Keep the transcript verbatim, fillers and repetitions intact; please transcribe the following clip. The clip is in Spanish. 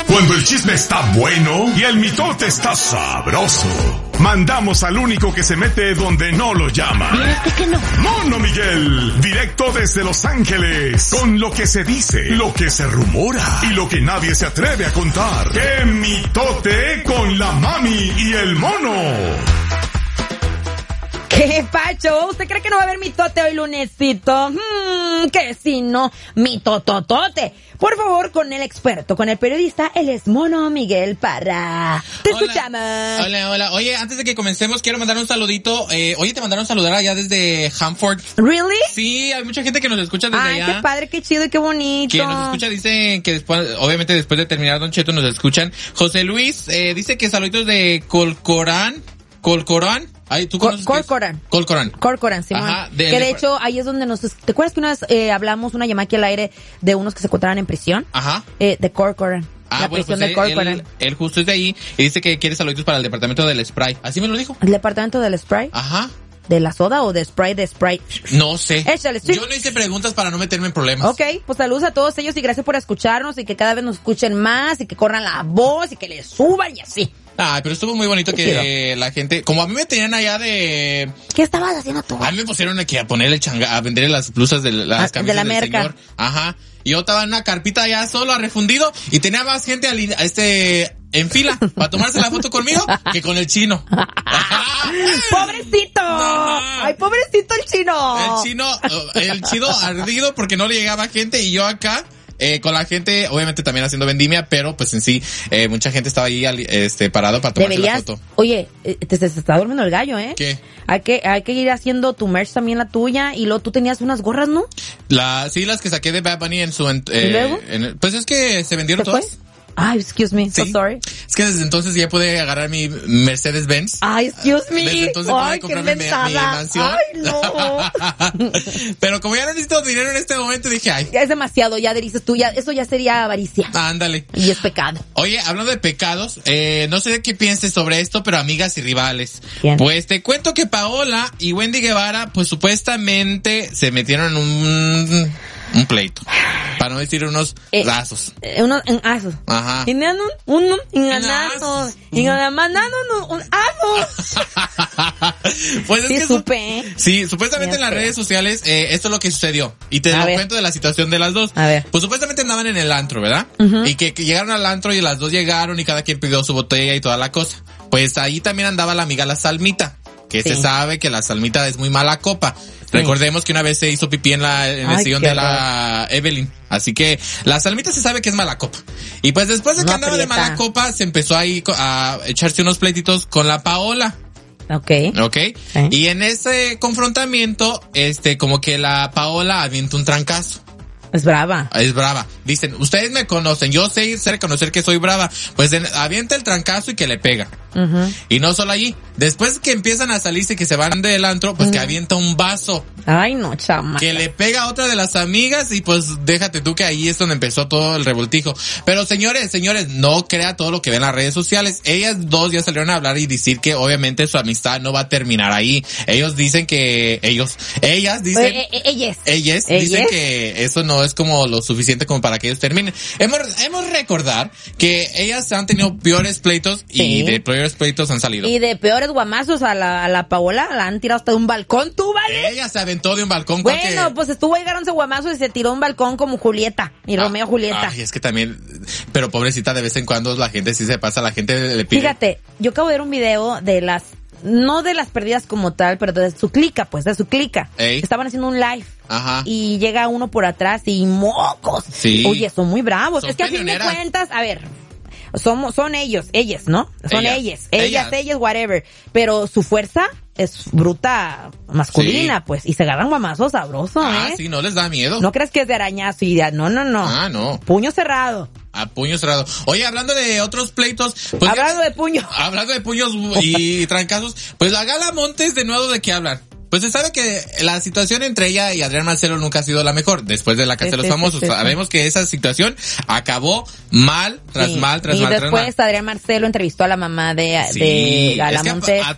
Cuando el chisme está bueno y el mitote está sabroso, mandamos al único que se mete donde no lo llama. Fíjate que no. Mono Miguel, directo desde Los Ángeles, con lo que se dice, lo que se rumora y lo que nadie se atreve a contar. ¡Qué mitote con la mami y el mono! ¿Qué pacho? ¿Usted cree que no va a haber mitote hoy lunesito? Hmm, que si no, mitototote. Por favor, con el experto, con el periodista, él es Mono Miguel Parra. Te Hola. escuchamos. Hola, hola. Oye, antes de que comencemos, quiero mandar un saludito. Eh, oye, te mandaron saludar allá desde Hanford. ¿Really? Sí, hay mucha gente que nos escucha desde Ay, allá. qué padre, qué chido y qué bonito. Quien nos escucha dice que después, obviamente después de terminar Don Cheto nos escuchan. José Luis eh, dice que saluditos de Colcorán. Colcorán. Ay, ¿tú conoces qué es? Corcoran. Colcorán. Corcoran, Simón. Ajá, de- que de de- hecho, ahí es donde nos... ¿Te acuerdas que una vez eh, hablamos una llamada aquí al aire de unos que se encontraban en prisión? Ajá. Eh, de Corcoran. Ah, la bueno, prisión pues de él, Corcoran. él, él justo es de ahí y dice que quiere saluditos para el departamento del spray. Así me lo dijo. ¿El departamento del spray? Ajá. ¿De la soda o de spray de spray? No sé. Échale, sí. Yo no hice preguntas para no meterme en problemas. Ok, pues saludos a todos ellos y gracias por escucharnos y que cada vez nos escuchen más y que corran la voz y que les suban y así. Ah, pero estuvo muy bonito Qué que la gente, como a mí me tenían allá de, ¿Qué estabas haciendo tú? a mí me pusieron aquí a ponerle changa, a venderle las blusas de las Ah, camisas de la del merca. señor. Ajá. Y yo estaba en una carpita allá solo, a refundido, y tenía más gente ali- a este, en fila, para tomarse la foto conmigo, que con el chino. ¡Pobrecito! No. ¡Ay, pobrecito el chino! El chino, uh, el chino ardido porque no le llegaba gente y yo acá, eh, con la gente, obviamente también haciendo vendimia, pero pues en sí, eh, mucha gente estaba ahí, ali- este, parado para tomarse Deberías, la foto. oye, eh, te, te está durmiendo el gallo, ¿eh? ¿Qué? Hay que, hay que ir haciendo tu merch también la tuya y luego tú tenías unas gorras, ¿no? La, sí, las que saqué de Bad Bunny en su, en- eh, ¿Y luego? en- pues es que se vendieron ¿Se fue? todas. Ay, excuse me, so Sí. sorry. Es que desde entonces ya pude agarrar mi Mercedes-Benz. Ay, excuse me. Desde entonces pude Ay, qué comprarme mi, mi inventada. mansión. Ay, no. Pero como ya no necesito dinero en este momento, dije, ay, Ya es demasiado, ya dices tú, ya, eso ya sería avaricia. ándale. Y es pecado. Oye, hablando de pecados, eh, no sé qué pienses sobre esto, pero amigas y rivales. ¿Quién? Pues te cuento que Paola y Wendy Guevara, pues supuestamente se metieron en un, un pleito. Para no decir unos Eh, lazos. Eh, uno en asos. Ajá. Y uno, uno, en Asos. anazo. Y ganando un aso. Pues es Sí, que su- supe, ¿eh? sí, supuestamente en Ya las sé. redes sociales, eh, esto es lo que sucedió. Y te A lo ver. cuento de la situación de las dos. A ver. Pues supuestamente andaban en el antro, ¿verdad? Ujú. Y que, que llegaron al antro y las dos llegaron y cada quien pidió su botella y toda la cosa. Pues ahí también andaba la amiga la Salmita. Que Sí. se sabe que la Salmita es muy mala copa. Recordemos que una vez se hizo pipí en la, en el Ay, sillón qué de la Evelyn. Así que la Salmita se sabe que es mala copa. Y pues después de que No andaba de aprieta. mala copa, se empezó ahí co- a echarse unos pleititos con la Paola. Ok. ¿Ok? Sí. Y en ese confrontamiento, este, como que la Paola avienta un trancazo. Es brava. Es brava. Dicen, ustedes me conocen, yo sé, sé reconocer que soy brava. Pues en- avienta el trancazo y que le pega. Ujú. Y no solo allí. Después que empiezan a salirse y que se van del antro, pues que avienta un vaso. Ay, no, chama. Que le pega a otra de las amigas y pues déjate tú que ahí es donde empezó todo el revoltijo. Pero señores, señores, no crea todo lo que ven en las redes sociales. Ellas dos ya salieron a hablar y decir que obviamente su amistad no va a terminar ahí. Ellos dicen que, ellos, ellas dicen... Eh, eh, ellas. Ellas Ellas. dicen que eso no es como lo suficiente como para que ellos terminen. Hemos, hemos recordar que ellas han tenido peores pleitos y Sí. de peores pleitos han salido. Y de peores guamazos a la, a la Paola la han tirado hasta de un balcón, ¿tú, vale? Ella se aventó de un balcón. ¿cuál Bueno, que- pues estuvo ahí agarrándose guamazos y se tiró un balcón como Julieta. Y Ah, Romeo Julieta. Ay, es que también, pero pobrecita, de vez en cuando la gente sí se pasa, la gente le pide. Fíjate, yo acabo de ver un video de las, no de las perdidas como tal, pero de su clica, pues, de su clica. Ey. Estaban haciendo un live. Ajá. Y llega uno por atrás y mocos. Sí. Oye, son muy bravos. Son es que a fin de peleoneras. cuentas, a ver, somos, son ellos, ellas, ¿no? Son Ellas. ellas, ellas, Ellas. ellas, whatever. Pero su fuerza es bruta masculina, Sí. pues, y se agarran guamazos sabrosos, Ah, ¿eh? sí, no les da miedo. No crees que es de arañazo y de, no, no, no. Ah, no. Puño cerrado. A puño cerrado. Oye, hablando de otros pleitos, pues Hablando de puño. hablando de puños y trancazos, pues la Gala Montes de nuevo de qué hablar. Pues se sabe que la situación entre ella y Adrián Marcelo nunca ha sido la mejor. Después de la Casa de los Sí, sí, Famosos, sí, sí. sabemos que esa situación acabó mal, tras Sí. mal, tras y mal, tras después mal. Adrián Marcelo entrevistó a la mamá de, Sí, de es Gala que Montes. a,